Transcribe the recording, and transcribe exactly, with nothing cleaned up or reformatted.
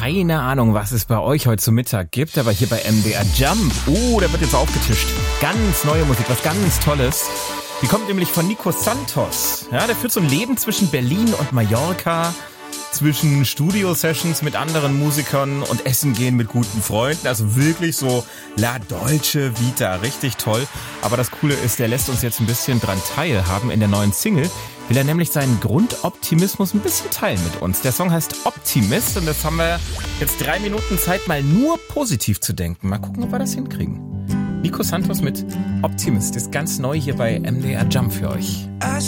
Keine Ahnung, was es bei euch heute zu Mittag gibt, aber hier bei M D R Jump, oh, da wird jetzt aufgetischt. Ganz neue Musik, was ganz Tolles. Die kommt nämlich von Nico Santos. Ja, der führt so ein Leben zwischen Berlin und Mallorca, zwischen Studio-Sessions mit anderen Musikern und Essen gehen mit guten Freunden. Also wirklich so La Dolce Vita, richtig toll. Aber das Coole ist, der lässt uns jetzt ein bisschen dran teilhaben. In der neuen Single will er nämlich seinen Grundoptimismus ein bisschen teilen mit uns. Der Song heißt Optimist und das haben wir jetzt drei Minuten Zeit, mal nur positiv zu denken. Mal gucken, ob wir das hinkriegen. Nico Santos mit Optimist ist ganz neu hier bei M D R Jump für euch.